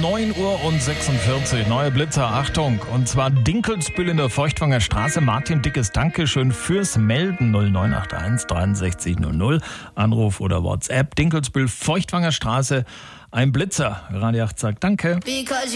9:46 Uhr, neue Blitzer, Achtung, und zwar Dinkelsbühl in der Feuchtwanger Straße. Martin, dickes Dankeschön fürs Melden. 0981 63 00, Anruf oder WhatsApp. Dinkelsbühl, Feuchtwanger Straße, ein Blitzer. Radio 8 sagt Danke.